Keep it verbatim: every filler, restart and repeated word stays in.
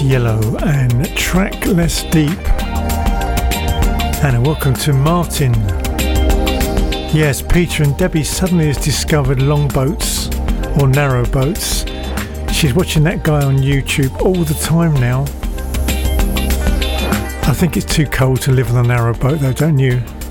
Yellow and Track Less Deep. And welcome to Martin. Yes, Peter and Debbie suddenly has discovered long boats or narrow boats. She's watching that guy on YouTube all the time now. I think it's too cold to live on a narrow boat though, don't you?